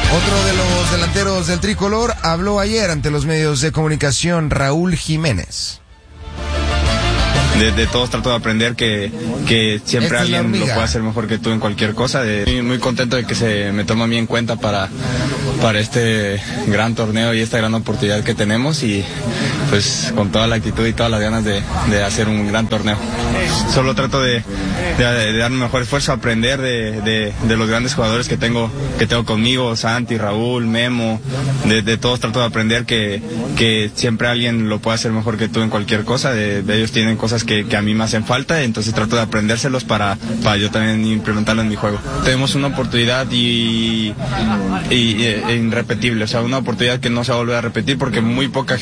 Otro de los delanteros del tricolor habló ayer ante los medios de comunicación, Raúl Jiménez. De todos trato de aprender que siempre alguien lo puede hacer mejor que tú en cualquier cosa. Estoy muy contento de que se me toma a mí en cuenta para este gran torneo y esta gran oportunidad que tenemos, y pues con toda la actitud y todas las ganas de hacer un gran torneo. Solo trato de dar mi mejor esfuerzo, aprender de los grandes jugadores que tengo conmigo, Santi, Raúl, Memo. De todos trato de aprender que siempre alguien lo puede hacer mejor que tú en cualquier cosa. Ellos tienen cosas que a mí me hacen falta, entonces trato de aprendérselos para yo también implementarlo en mi juego. Tenemos una oportunidad irrepetible, o sea, una oportunidad que no se va a volver a repetir porque muy poca gente